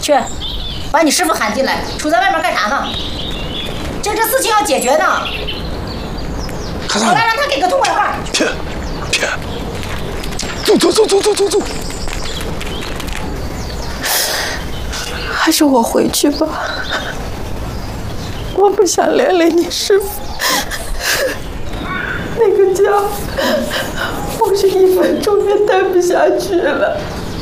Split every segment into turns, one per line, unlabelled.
去，把你师傅喊进来，杵在外面干啥呢？这事情要解决的。我来让他给个痛快话。
骗！走！
还是我回去吧，我不想连累你师傅。那个家，我是1分钟也待不下去了。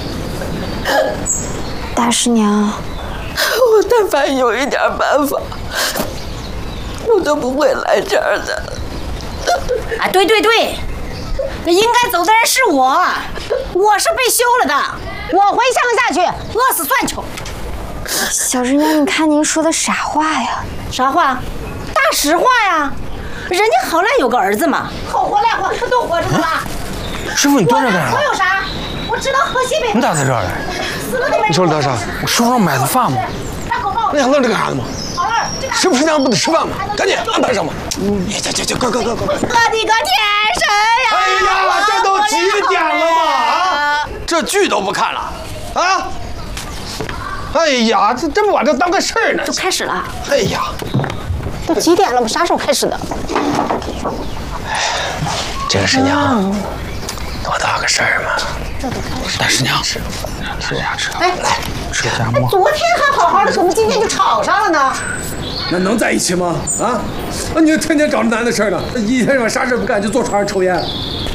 大师娘，
我但凡有一点办法，我都不会来这儿的。
啊，对，那应该走的人是我，我是被休了的，我回乡下去饿死算球。
小师娘，你看您说的啥话呀？
啥话？大实话呀！人家好赖有个儿子嘛，好活赖活都活着呢吧？
师傅，你端着干啥？
我有啥？我知道河西北。
你咋在这儿来？
死了你没？
你说大傻，我师傅让买的饭吗？
大狗狗。
那还愣着干啥呢吗？
好了，
师傅师娘不得吃饭吗？赶紧安排上吧。快！
我的个天神呀！
哎呀，这都几点了嘛？啊，这剧都不看了啊？哎呀，这不把这当个事儿呢？
都开始了。
哎呀，
都几点了？我啥时候开始的？
这个师娘，多大个事儿嘛？
这都开始。
大师娘，吃呀。
哎，
来，吃夹馍。
昨天还好好的，怎么今天就吵上了呢？
那能在一起吗？啊，你就天天找这男的事儿呢，一天晚上啥事不干就坐床上抽烟。